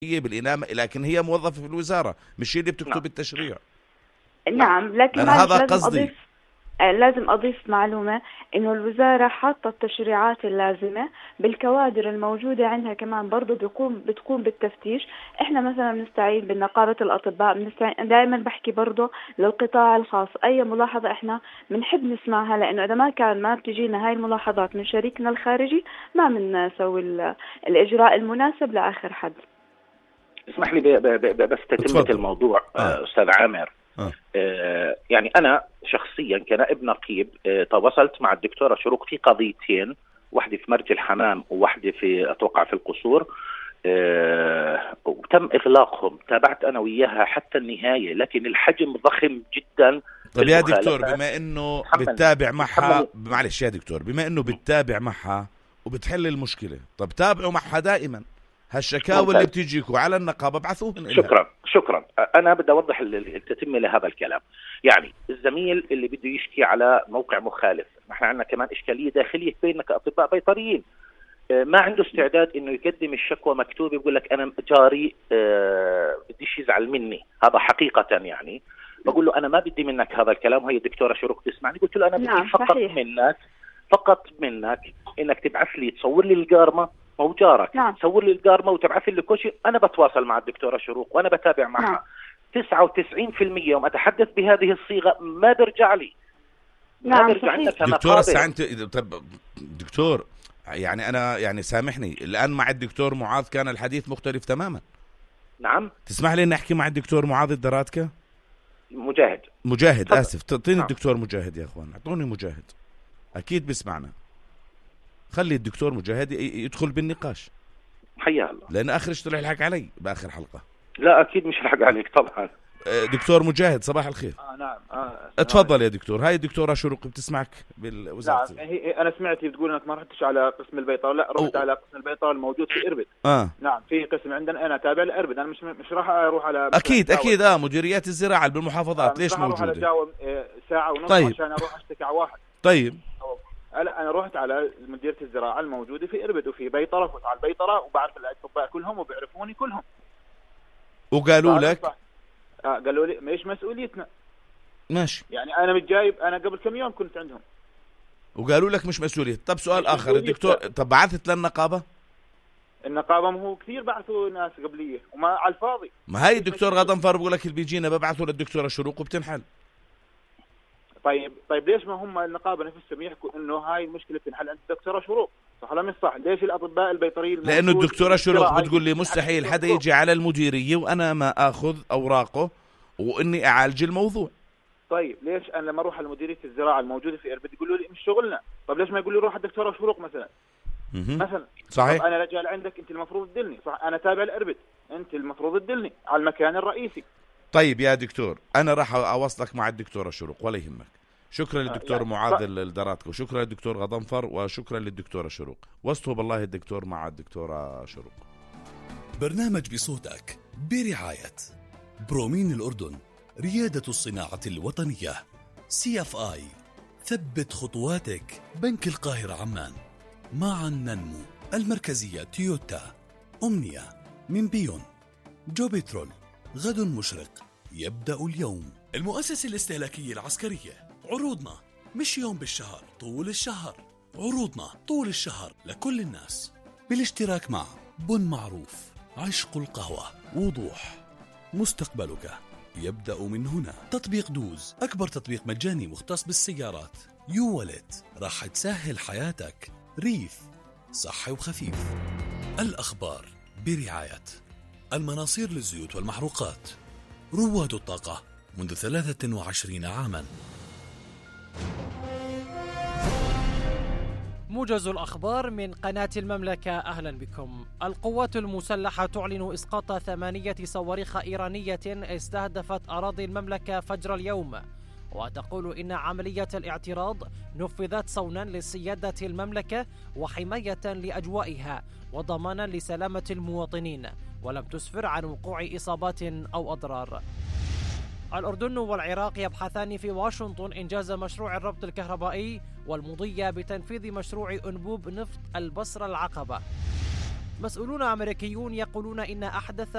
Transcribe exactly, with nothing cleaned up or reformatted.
بالإنامة، لكن هي موظفة في الوزارة، مش هي اللي بتكتب نعم. التشريع. نعم، لكن أنا هذا لازم قصدي. أضيف لازم أضيف معلومة إنه الوزارة حاطة التشريعات اللازمة بالكوادر الموجودة عندها، كمان برضو بيقوم بتقوم بالتفتيش. إحنا مثلا بنستعين بنقابة الأطباء، بنستعين دائما بحكي برضو للقطاع الخاص، أي ملاحظة إحنا بنحب نسمعها، لأنه إذا ما كان ما بتجينا هاي الملاحظات من شريكنا الخارجي ما بنسوي الإجراء المناسب لآخر حد. اسمح لي ب- ب- ب- بس تتمة الموضوع. آه. أستاذ عامر، آه. آه يعني أنا شخصيا كنائب نقيب آه تواصلت مع الدكتورة شروق في قضيتين، واحدة في مرج الحمام وواحدة في أتوقع في القصور، آه وتم إغلاقهم. تابعت أنا وياها حتى النهاية، لكن الحجم ضخم جدا. طب يا دكتور، بما إنه بتتابع معها، معلش يا دكتور، بما إنه بتتابع معها وبتحل المشكلة، طب تابعوا معها دائما. هالشكاوى اللي بتيجيكوا على النقابة ابعثوهن إلها. شكرا شكرا. أنا بدي أوضح التتمة لهذا الكلام. يعني الزميل اللي بده يشكي على موقع مخالف، نحن عندنا كمان إشكالية داخلية بيننا كأطباء بيطريين، ما عنده استعداد إنه يقدم الشكوى مكتوبة، يقول لك أنا جاري أه بديش يزعل مني. هذا حقيقة يعني بقول له أنا ما بدي منك هذا الكلام، وهي الدكتورة شروق تسمعني. قلت له أنا بدي نعم فقط صحيح. منك فقط منك إنك تبعث لي، تصور لي القارمة أو جارك، نعم. تصور لي القارمة وتبعث لي كوشي. أنا بتواصل مع الدكتورة شروق وأنا بتابع معها. نعم. تسعة وتسعين بالمئة يوم أتحدث بهذه الصيغة ما برجع لي. نعم ما برجع عندك دكتور سعنت. طب دكتور، يعني أنا يعني سامحني، الآن مع الدكتور معاذ كان الحديث مختلف تماما. نعم. تسمح لي نحكي مع الدكتور معاذ الدراتكة؟ مجاهد مجاهد فضل. آسف، تعطيني نعم. الدكتور مجاهد يا أخوان، اعطوني مجاهد، أكيد بسمعنا. خلي الدكتور مجاهد يدخل بالنقاش. حيا الله. لأن آخر اشتري الحق علي بآخر حلقة. لا أكيد مش الحق عليك طبعا. دكتور مجاهد صباح الخير. آه نعم. آه اتفضل يا دكتور. هاي الدكتورة شروق بتسمعك بالوزارة. نعم. هي أنا سمعتي بتقول أنك ما رحتش على قسم البيطرة. لا، رحت أو. على قسم البيطرة الموجود في إربد. آه. نعم، في قسم عندنا أنا تابع لإربد. أنا مش مش راح أروح على أكيد أكيد آه مديريات الزراعة بالمحافظات. ليش موجودة؟ على جاوم ساعة ونص طيب. عشان أروح أشتكي على واحد. طيب. لا، أنا رحت على مديرية الزراعة الموجودة في إربد وفي بيطرة، فوت على البيطرة وبعرف الأطباء كلهم وبيعرفوني كلهم. وقالوا لك؟ آه قالوا لي مش مسؤوليتنا. ماشي. يعني أنا متجايب، أنا قبل كم يوم كنت عندهم. وقالوا لك مش مسؤولية. طب سؤال مش آخر الدكتور، طب بعثت للنقابة؟ النقابة ما هو كثير بعثوا ناس قبلية وما على الفاضي. ما هاي الدكتور غضنفر بقول لك اللي بيجينا ببعثوا للدكتورة شروق وبتنحل. طيب طيب ليش ما هم النقابة نفسهم يحكوا إنه هاي المشكلة بتنحل عند الدكتورة شروق؟ صح ولا مش صح؟ ليش الأطباء البيطريين؟ لأنه الدكتورة شروق بتقول لي مستحيل حدا يجي على المديرية وأنا ما أخذ أوراقه وإني أعالج الموضوع. طيب ليش أنا لما أروح على مديرية الزراعة الموجودة في إربد يقولوا لي مش شغلنا؟ طب ليش ما يقولوا لي روح على الدكتورة شروق مثلا؟ مثلا صحيح. أنا رجال عندك، أنت المفروض تدلني. صح، أنا تابع لإربد، أنت المفروض تدلني على المكان الرئيسي. طيب يا دكتور، أنا راح أوصلك مع الدكتورة شروق ولا يهمك. شكرا للدكتور يعني معاذ ف... الدراتكو، وشكرا للدكتور غضنفر، وشكرا للدكتورة شروق. وصلوا بالله الدكتور مع الدكتورة شروق. برنامج بصوتك برعاية برومين الأردن، ريادة الصناعة الوطنية، سي اف آي، ثبت خطواتك، بنك القاهرة عمان، معا ننمو، المركزية تويوتا، أمنية من بيون، جو بترول، غد مشرق يبدأ اليوم، المؤسسة الاستهلاكية العسكرية. عروضنا مش يوم بالشهر، طول الشهر. عروضنا طول الشهر لكل الناس، بالاشتراك مع بن معروف، عشق القهوة، وضوح، مستقبلك يبدأ من هنا. تطبيق دوز، أكبر تطبيق مجاني مختص بالسيارات. يو والت، راح تسهل حياتك. ريف، صحي وخفيف. الأخبار برعاية المناصير للزيوت والمحروقات، رواد الطاقة منذ ثلاثة وعشرين عاما. موجز الأخبار من قناة المملكة، أهلا بكم. القوات المسلحة تعلن إسقاط ثمانية صواريخ إيرانية استهدفت أراضي المملكة فجر اليوم، وتقول إن عملية الاعتراض نفذت صونا لسيادة المملكة وحماية لأجوائها وضمانا لسلامة المواطنين، ولم تسفر عن وقوع إصابات أو أضرار. الأردن والعراق يبحثان في واشنطن إنجاز مشروع الربط الكهربائي والمضي بتنفيذ مشروع أنبوب نفط البصرة العقبة. مسؤولون أمريكيون يقولون إن أحدث